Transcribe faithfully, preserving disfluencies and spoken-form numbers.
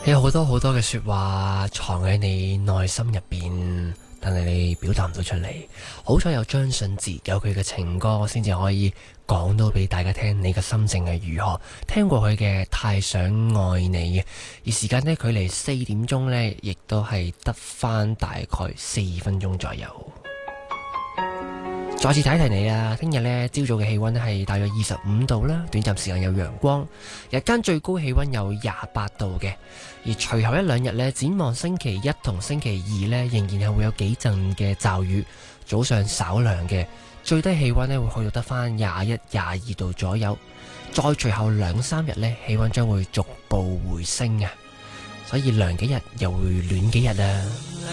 有好多好多嘅說話藏喺你內心入邊，但係你表達唔到出嚟。好彩有張信哲有佢嘅情歌，先至可以講到俾大家聽你嘅心情係如何。聽過佢嘅《太想愛你》，而時間呢，距離四點鐘呢，亦都係得返大概四分鐘左右。再次提提你啊，聽日呢朝早嘅氣溫係大約二十五度啦，短暫時間有陽光，日間最高氣溫有廿八度嘅。而隨後一兩日呢，展望星期一同星期二呢，仍然係會有幾陣嘅驟雨，早上稍涼嘅，最低氣溫呢會去到得返廿一、廿二度左右。再隨後兩三日呢，氣溫將會逐步回升啊，所以涼幾日又會暖幾日啊。